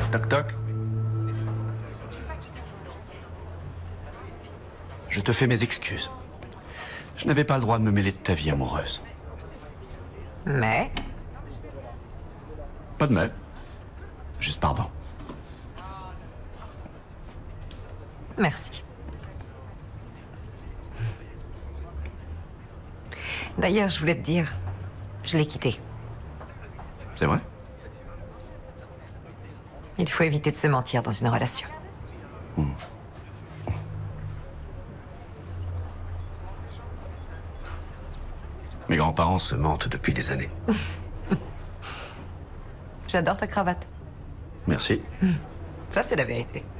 Toc toc. Je te fais mes excuses. Je n'avais pas le droit de me mêler de ta vie amoureuse. Mais... Pas de mais. Juste pardon. Merci. D'ailleurs, je voulais te dire, je l'ai quitté. C'est vrai? Il faut éviter de se mentir dans une relation. Mes grands-parents se mentent depuis des années. J'adore ta cravate. Merci. Ça, c'est la vérité.